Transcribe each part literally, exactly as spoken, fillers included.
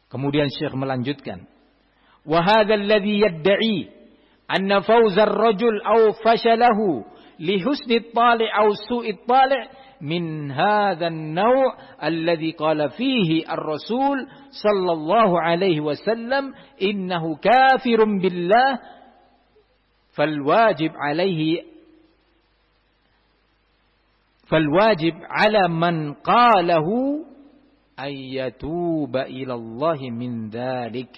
Kemudian Syekh melanjutkan, wa hadzal ladzi yad'i anna fawza ar-rajul aw fashalahu li husni at-tali' aw su'i at-tali' min hadzal naw' alladzi qala fihi ar-rasul sallallahu alaihi wasallam innahu kafirun billah fal wajib alaihi fal wajib ala man qalahu ayyatuba ilallahi min dzalik.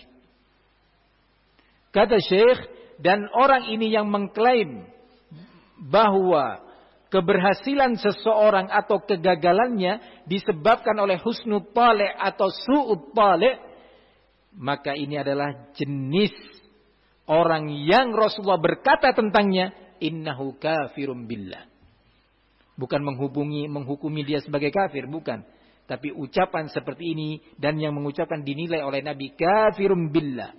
Kata Syekh, dan orang ini yang mengklaim bahwa keberhasilan seseorang atau kegagalannya disebabkan oleh husnul tali' atau su'ut tali', maka ini adalah jenis orang yang Rasulullah berkata tentangnya, innahu kafirun billah. Bukan menghubungi menghukumi dia sebagai kafir, bukan. Tapi ucapan seperti ini dan yang mengucapkan dinilai oleh Nabi kafirun billah.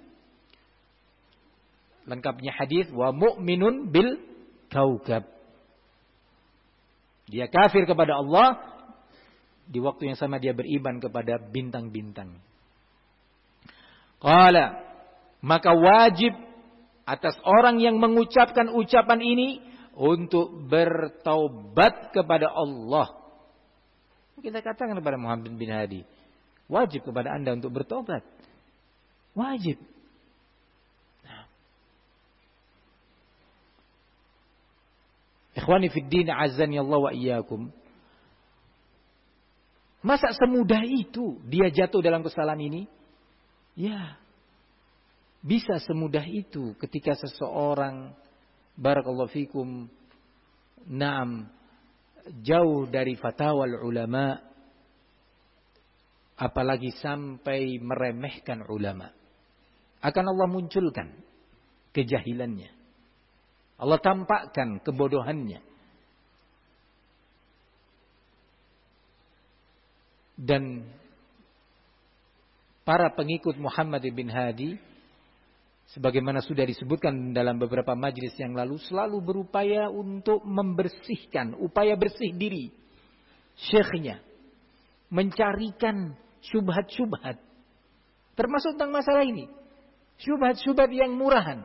Lengkapnya hadis, wa mu'minun bil kaukab. Dia kafir kepada Allah, di waktu yang sama dia beriman kepada bintang-bintang. Qala, maka wajib atas orang yang mengucapkan ucapan ini untuk bertaubat kepada Allah. Kita katakan kepada Muhammad bin Hadi, wajib kepada Anda untuk bertobat. Wajib. Nah. Ikhwani fid din, azzani Allah wa iyyakum. Masa semudah itu dia jatuh dalam kesalahan ini? Ya. Bisa semudah itu ketika seseorang, barakallahu fikum, naam, jauh dari fatwa ulama, apalagi sampai meremehkan ulama, akan Allah munculkan kejahilannya, Allah tampakkan kebodohannya, dan para pengikut Muhammad bin Hadi, sebagaimana sudah disebutkan dalam beberapa majlis yang lalu, selalu berupaya untuk membersihkan, upaya bersih diri syekhnya, mencarikan syubhat-syubhat, termasuk tentang masalah ini, syubhat-syubhat yang murahan.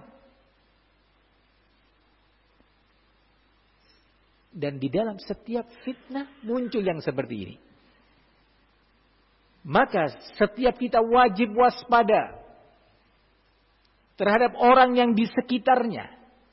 Dan di dalam setiap fitnah muncul yang seperti ini. Maka setiap kita wajib waspada terhadap orang yang di sekitarnya.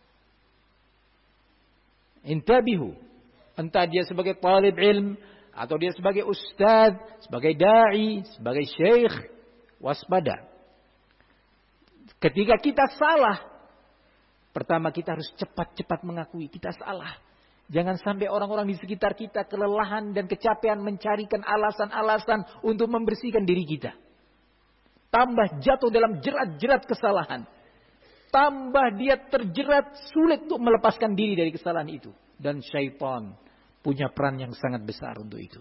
Intabihu. Entah dia sebagai talib ilm, atau dia sebagai ustadz, sebagai da'i, sebagai syekh. Waspada. Ketika kita salah, pertama kita harus cepat-cepat mengakui kita salah. Jangan sampai orang-orang di sekitar kita kelelahan dan kecapean mencarikan alasan-alasan untuk membersihkan diri kita. Tambah jatuh dalam jerat-jerat kesalahan. Tambah dia terjerat, sulit untuk melepaskan diri dari kesalahan itu. Dan syaitan punya peran yang sangat besar untuk itu.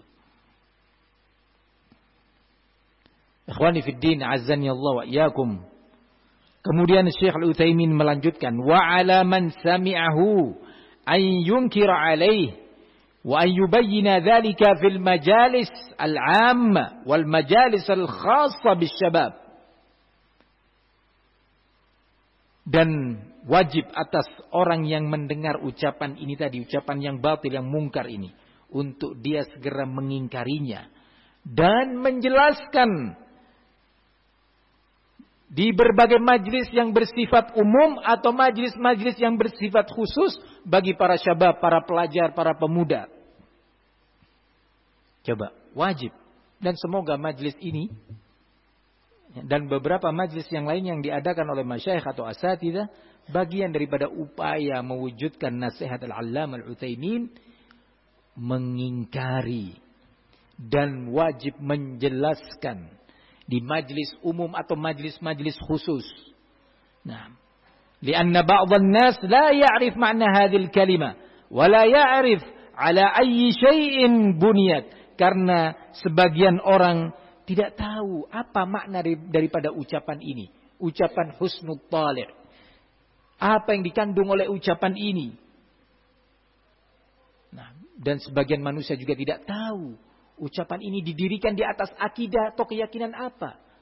Ikhwani fid din, azzani Allah wa iyyakum. Kemudian Syekh Al-Utsaimin melanjutkan, wa 'ala man sami'ahu an yunkira 'alaihi wa an yubayyina dzalika fil majalis al-'amma wal majalis al-khassa bisyabab. Dan wajib atas orang yang mendengar ucapan ini tadi, ucapan yang batil, yang mungkar ini, untuk dia segera mengingkarinya dan menjelaskan di berbagai majlis yang bersifat umum atau majlis-majlis yang bersifat khusus bagi para syabab, para pelajar, para pemuda. Coba, wajib. Dan semoga majlis ini dan beberapa majlis yang lain yang diadakan oleh masyayikh atau asatidzah, bagian daripada upaya mewujudkan nasihat Al-Allamah Al-Utsaimin, mengingkari dan wajib menjelaskan di majlis umum atau majlis-majlis khusus. Nah, lianna ba'dhan nas la ya'rif ma'na hadhil kalimah wa la ya'rif ala ayyi syai'in buniyat, karena sebagian orang tidak tahu apa makna daripada ucapan ini. Ucapan husnul tali'. Apa yang dikandung oleh ucapan ini. Nah, dan sebagian manusia juga tidak tahu ucapan ini didirikan di atas akidah atau keyakinan apa.